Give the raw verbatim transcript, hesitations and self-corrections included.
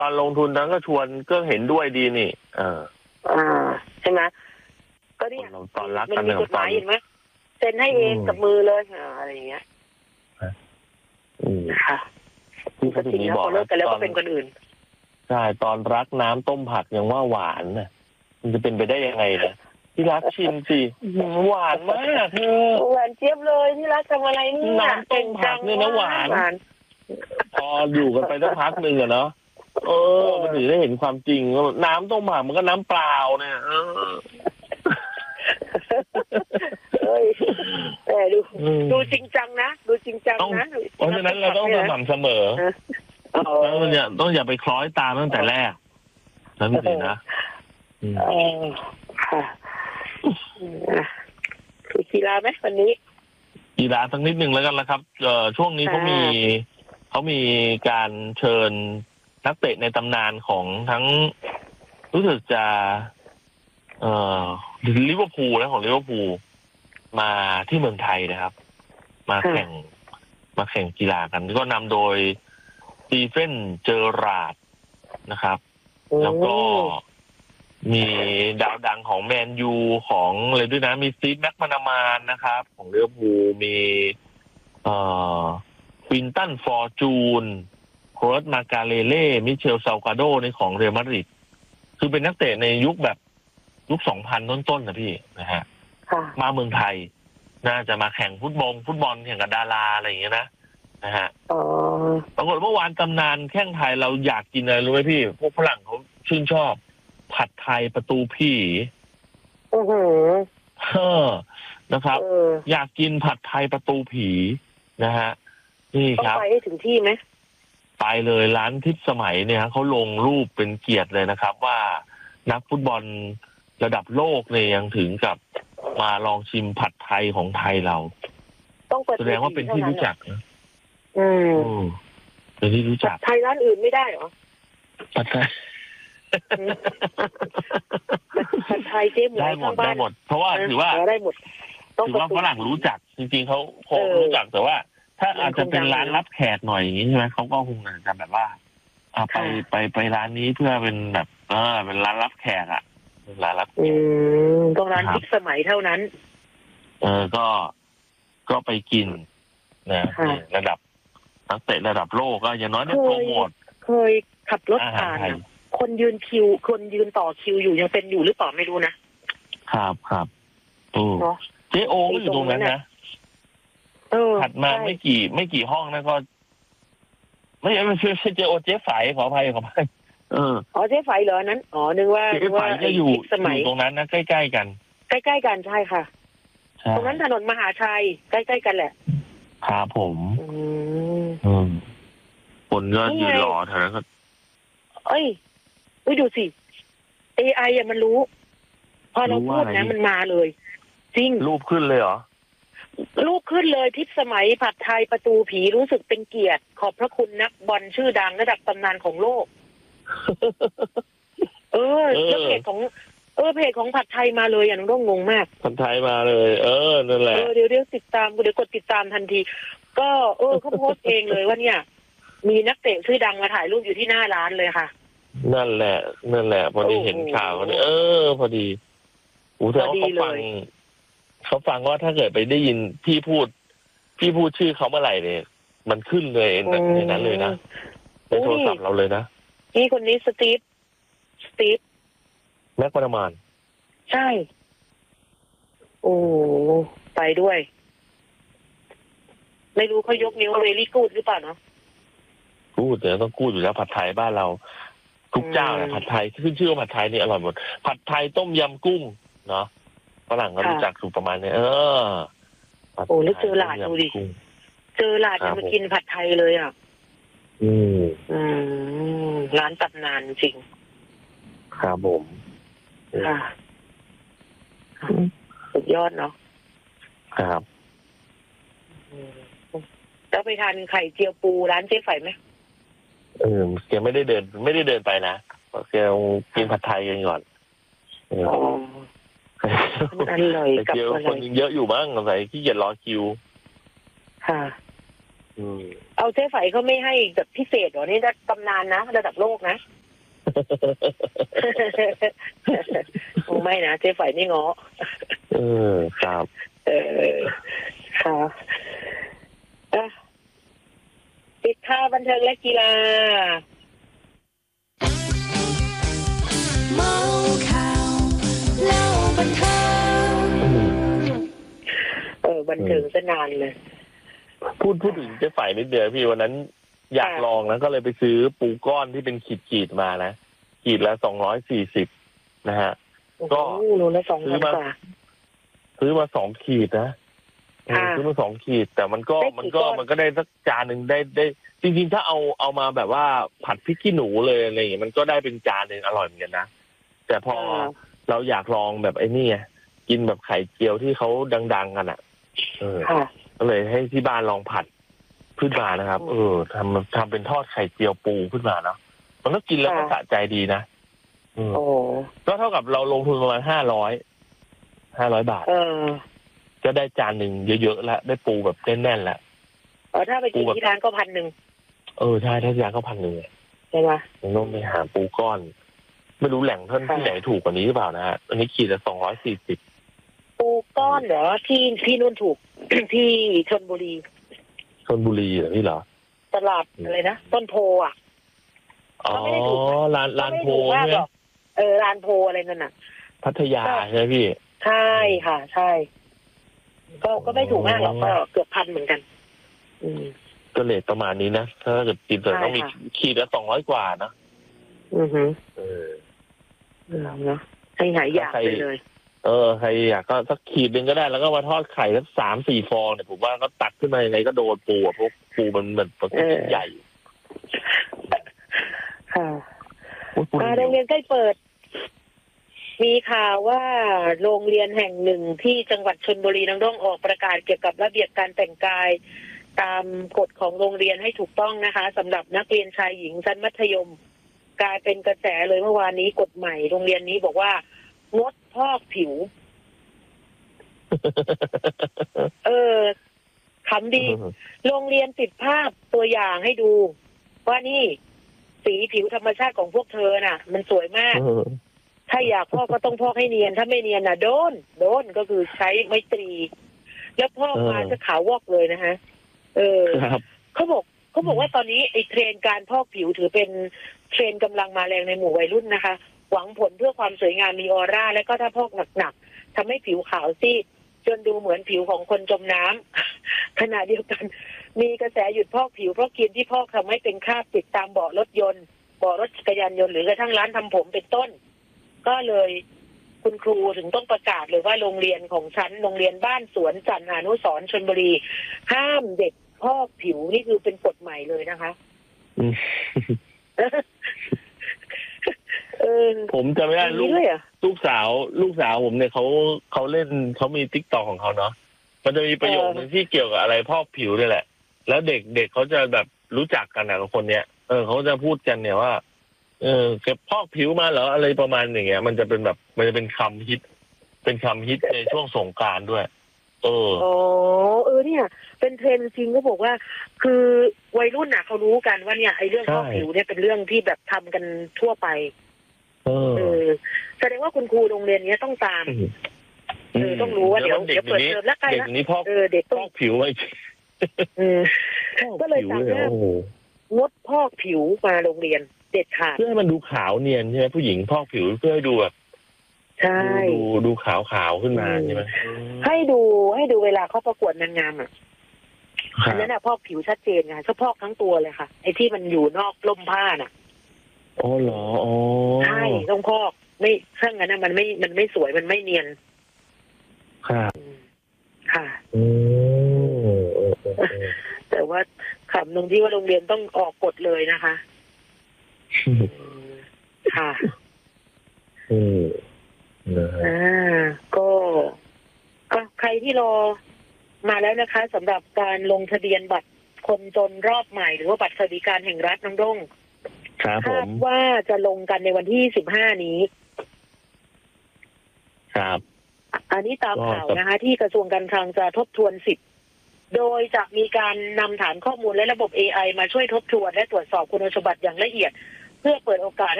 ตอนลงทุนนั้นก็ชวนก็เห็นด้วยดีนี่เอออ่าใช่ไหมก็เนี่ยตอนรักมักันมีกฎหมายเห็นไหมเซ็นให้เองกับมือเลยอะไรอย่างเงี้ยค่ะที่เขาถึงบอกเลิกกันแล้วก็เป็นคนอื่นใช่ตอนรักน้ำต้มผักยังว่าหวานน่ะมันจะเป็นไปได้ยังไงนะที่รักชิมสิหวานมากเธอหวานเจี๊ยบเลยที่รักทำอะไรนี่น้ำต้มผักเนี่ยนะหวานพออยู่กันไปสักพักหนึ่งอะเนาะเออมันถึงได้เห็นความจริงว่าน้ำต้มผักมันก็น้ำเปล่าเนี่ยเออเอ้ยแต่ดูดูจริงจังนะดูจริงจังนะเพราะฉะนั้นเราต้องสม่ำเสมอแล้วมันเนี่ยต้องอย่าไปคล้อยตามตั้งแต่แรกนั่นสินะเออค่ะคือกีฬาไหมวันนี้กีฬาสักนิดหนึ่งแล้วกันนะครับเอ่อช่วงนี้เขามีเขามีการเชิญนักเตะในตำนานของทั้งรู้สึกจะเอ่อลิเวอร์พูลและของลิเวอร์พูลมาที่เมืองไทยนะครับมาแข่งมาแข่งกีฬากันก็นำโดยสตีเฟนเจอราร์ดนะครับแล้วก็มีดาวดังของแมนยูของอะไรด้วยนะมีสตีฟแม็กมานามานนะครับของลิเวอร์พูลมีเอ่อควินตันฟอร์จูนโครสมาการเลเล่มิเชลซาลกาโดในของเรอัลมาดริดคือเป็นนักเตะในยุคแบบยุคสองพันต้นๆนะพี่นะฮะมาเมืองไทยน่าจะมาแข่งฟุตบอลฟุตบอลแข่งกับดาราอะไรอย่างเงี้ยนะนะฮะปรากฏเมื่อวานตำนานแข่งไทยเราอยากกินอะไรรู้ไหมพี่พวกฝรั่งเขาชื่นชอบผัดไทยประตูผีโอ้โหเออนะครับอยากกินผัดไทยประตูผีนะฮะนี่ครับไปให้ถึงที่ไหมไปเลยร้านทิพย์สมัยเนี่ยเขาลงรูปเป็นเกียรติเลยนะครับว่านักฟุตบอลระดับโลกเนี่ยยังถึงกับมาลองชิมผัดไทยของไทยเราต้องแสดงว่าเป็นที่รู้จักนะอืมเป็นที่รู้จักไทยร้านอื่นไม่ได้เหรอผัดไทยผัดไทยเจ๊หมูได้หมดได้หมดเพราะว่าถือว่าได้หมดถือว่าฝรั่งรู้จักจริงๆเขาคงรู้จักแต่ว่าถ้าอาจจะเป็นร้านรับแขกหน่อยอย่างนี้ใช่ไหมเขาก็คงจะแบบว่าเอาไปไปไปร้านนี้เพื่อเป็นแบบเออเป็นร้านรับแขกอ่ะร้านรับแขกต้องร้านทิพย์สมัยเท่านั้นเออก็ก็ไปกินนะระดับนักเตะระดับโลกก็อย่างน้อยได้โปรโมทเคยขับรถผ่านคนยืนคิวคนยืนต่อคิวอยู่ยังเป็นอยู่หรือเปล่าไม่รู้นะครับครับโอ้เจโอก็อยู่ตรงนั้นนะถัดมาไม่กี่ไม่กี่ห้องนะก็ไม่ไม่ใช่เจโอเจ๊ไฝขออภัยขออภัยเอออ๋อเจ๊ไฝเหรอนั้นอ๋อนึกว่าเจ๊ไฝก็อยู่ตรงนั้นนะใกล้ๆกันใกล้ๆกันใช่ค่ะตรงนั้นถนนมหาชัยใกล้ๆกันแหละครับผมอืมคนก็ยืนรอแถวนั้นก็เอ้ยเอ้ยดูสิ เอ ไอ อ่ะมันรู้พอเราพูดนะมันมาเลยจริงรูปขึ้นเลยเหรอรูปขึ้นเลยทิพย์สมัยผัดไทยประตูผีรู้สึกเป็นเกียรติขอบพระคุณนักบอลชื่อดังระดับตำนานของโลกเออแล้วเพจของเออเพจของผัดไทยมาเลยอย่างต้องงงมากผัดไทยมาเลยเออนั่นแหละเออเดี๋ยวเดี๋ยวติดตามเดี๋ยวกดติดตามทันทีก็เออเขาโพสต์เองเลยว่าเนี่ยมีนักเตะชื่อดังมาถ่ายรูปอยู่ที่หน้าร้านเลยค่ะนั่นแหละนั่นแหละพอดีเห็นข่าวเนี่ยเออพอดีอู้แต่ว่าเขาฟังเขาฟังว่าถ้าเกิดไปได้ยินพี่พูดพี่พูดชื่อเขาเมื่อไหร่เนี่ยมันขึ้นเลยในนั้นเลยนะในโทรศัพท์เราเลยนะนี่คนนี้สตีฟสตีฟแม็กมานามานใช่โอ้ไปด้วยไม่รู้เขายกนิ้วเวลี่กูดหรือเปล่าเนาะกูดเดี๋ยวต้องกูดอยู่แล้วผัดไทยบ้านเราทุกเจ้าเนี่ยผัดไทยขึ้นชื่อว่าผัดไทยนี่อร่อยหมดผัดไทยต้มยำกุ้งเนาะฝรั่งก็รู้จักสูตรประมาณนี้เออโอ้แล้วเจอหลาดดูดิเจอหลาดจะมากินผัดไทยเลยอ่ะอืมอืมร้านตำนานจริงครับผมค่ะสุดยอดเนาะครับแล้วไปทานไข่เจียวปูร้านเจ๊ไฝไหมเออแกไม่ได้เดินไม่ได้เดินไปนะแกกินผัดไทยกันก่อนอ๋ออร่อยกับอะไรคนยังเยอะอยู่บ้างอะไรที่จะรอคิวค่ะอืมเอาเจ๊ไฝเขาไม่ให้แบบพิเศษเหรอนี่ระดับตำนานนะระดับโลกนะ โอ้ไม่นะเจ๊ไฝไม่ง้อเออครับเออค่ะอ่ะปิดข่าวบันเทิงและกีฬาเมาข่าวเล่าบันเทิงเออบันเทิงซะนานเลยพูดพูดถึงเจ๊ไฝนิดเดียวพี่วันนั้นอยากลองนะก็เลยไปซื้อปูก้อนที่เป็นขีดขีดๆมานะขีดละสองร้อยสี่สิบนะฮะ ก็โอ้โหโลละสองซื้พัอน มากว่าซื้อมาสองขีดนะเออค่ะซื้อมาสองขีด แต่มันก็ได้กี่มันก็ก้อนมันก็ได้สักจานหนึ่งได้ได้ จริงๆถ้าเอาเอามาแบบว่าผัดพริกขี้หนูเลยอะไรอย่างเงี้ยมันก็ได้เป็นจานหนึ่งอร่อยเหมือนกันนะแต่พออ่าเราอยากลองแบบไอ้นี่ไงกินแบบไข่เจียวที่เขาดังๆกันอ่ะ เออค่ะก็เลยให้ที่บ้านลองผัดขึ้นมานะครับอืมเออทำทำเป็นทอดไข่เจียวปูขึ้นมาเนาะมันก็กินแล้วก็ค่ะสะใจดีนะอืมโอ้ก็เท่ากับเราลงทุนประมาณห้าร้อยห้าร้อยบาทเออก็ได้จานหนึ่งเยอะๆแล้วได้ปูแบบแน่นๆแล้วเออถ้าไปกินที่ร้านก็พันหนึ่งเออใช่ถ้าจานก็พันหนึ่งใช่ไหมผมต้องไปหาปูก้อน ไม่รู้แหล่งท่านค่ะที่ไหนถูกกว่านี้หรือเปล่านะฮะอันนี้ขีดละสองร้อยสี่สิบปูก้อนเหรอที่ที่นู่นถูก ที่ชลบุรีชลบุรีเหรอพี่เหรอตลาดอะไรนะต้นโพอ่ะอ๋อก็ไม่ได้ถูกนะร้านร้านโพก็ไม่ได้ถูกมากใช่ไหหมรอกเออร้านโพอะไรนั่นน่ะพัทยาใช่ไหมพี่ใช่ค่ะ ใช่ ก็ก็ไม่ถูกมากหรอกก็เกือบพันเหมือนกัน อืมก็เลทประมาณนี้นะถ้าเกิดกินเสร็จใช่ต้องมีค่ะขีดละสองร้อยกว่านะอือฮึเอออืมเนาะให้หายอยากไปเลยเออใครอยากก็สักขีดหนึ่งก็ได้แล้วก็มาทอดไข่สักสามสี่ฟองเนี่ยผมว่าก็ตักขึ้นมายังไงก็โดนปูอ่ะเพราะปูมันเหมือนปลาเออใหญ่ค่ะโอ้ยปูอ่าโรงเรียนใกล้เปิด มีข่าวว่าโรงเรียนแห่งหนึ่งที่จังหวัดชลบุรีน้องด้งออกประกาศเกี่ยวกับระเบียบการแต่งกาย ตามกฎของโรงเรียนให้ถูกต้องนะคะสำหรับนักเรียนชายหญิงชั้นมัธยม กลายเป็นกระแสเลยเมื่อวานนี้กฎใหม่โรงเรียนนี้บอกว่างดพอกผิว เออคำดี โรงเรียนติดภาพตัวอย่างให้ดู ว่านี่สีผิวธรรมชาติของพวกเธอน่ะ มันสวยมากเออถ้าอยากพอกก็ต้องพอกให้เนียน ถ้าไม่เนียนน่ะโดน โดนก็คือใช้ไม้ตรี แล้วพอกมาจะขาววอกเลยนะฮะ เออครับเขาบอกเขาบอกว่าตอนนี้ไอ้เทรนด์การพอกผิวถือเป็นเทรนด์กำลังมาแรงในหมู่วัยรุ่นนะคะ หวังผลเพื่อความสวยงามมีออร่า และก็ถ้าพอกหนักๆทำให้ผิวขาวซีดจนดูเหมือนผิวของคนจมน้ำ ขณะเดียวกัน มีกระแสหยุดพอกผิวเพราะครีมที่พอกทำให้เป็นคราบติดตามเบาะรถยนต์เบาะรถจักรยานยนต์หรือกระทั่งร้านทำผมเป็นต้น ก็เลยคุณครูถึงต้องประกาศเลยว่าโรงเรียนของฉันโรงเรียนบ้านสวนจันทร์อนุสรณ์ชลบุรี ห้ามเด็กพอกผิวนี่คือเป็นกฎใหม่เลยนะคะอืมเออผมจะไม่ได้ลูมีกด้วยเหรอ่ะลูกสาวลูกสาวผมเนี่ยเขาเขาเล่นเขามีติ๊กต็อกของเขาเนาะมันจะมีประโยคนึงที่เกี่ยวกับอะไรพอกผิวนี่แหละ แล้วเด็กเด็กเขาจะแบบรู้จักกันนะกับคนเนี้ยเออเขาจะพูดกันเนี่ยว่า เออแกพอกผิวมาเหรออะไรประมาณอย่างเงี้ย มันจะเป็นแบบมันจะเป็นคำฮิต เป็นคำฮิตในช่วงสงกรานต์ด้วย เอออ๋อเออเนี่ย เป็นเทรนด์จริงก็บอกว่า คือวัยรุ่นน่ะเขารู้กันว่าเนี่ยไอ้เรื่องพอกผิวเนี่ยเป็นเรื่องที่แบบทำกันทั่วไปเออเออแสดงว่าคุณครูโรงเรียนเนี้ยต้องตาม เออต้องรู้ว่าเดี๋ยวเด็กเดี๋ยวเปิดนี้เทอมแล้วใกล้เด็กละนี้พอกเออเด็กพต้องอกผิวไว้อืม ก็เลยผิวสั่งเลยห้ามโอ้โหงดพอกผิวมาโรงเรียนเด็ดขาดเพื่อให้มันดูขาวเนียนใช่ไหมผู้หญิงพอกผิวเพื่อให้ดูแบบใช่ดูดูดูขาวขาวขึ้นมาอืมใช่ไหมให้ดูให้ดูเวลาเขาประกวดนางงามอ่ะคอัรันบนั้นน่ะพอกผิวชัดเจนไงเขาพอกทั้งตัวเลยค่ะไอ้ที่มันอยู่นอกร่มผ้าน่ะอ๋อเหรออ๋อใช่ต้องพอกไม่ถ้างั้นนะมันไม่มันไม่สวยมันไม่เนียนครับอืมค่ะอืมเออเออเออแต่ว่าขำตรงที่ว่าโรงเรียนต้องออกกฎเลยนะคะอืมค่ะอืมนะฮะอ่าก็ก็ใครที่รอมาแล้วนะคะสำหรับการลงทะเบียนบัตรคนจนรอบใหม่หรือว่าบัตรสวัสดิการแห่งรัฐน้องด้งครับผคาดมว่าจะลงกันในวันที่สิบห้านี้ครับอันนี้ตามข่าวก็นะคะ ที่กระทรวงการคลังจะทบทวนสิทธิ์โดยจะมีการนำฐานข้อมูลและระบบ เอ ไอ มาช่วยทบทวนและตรวจสอบคุณสมบัติอย่างละเอียดเพื่อเปิดโอกาส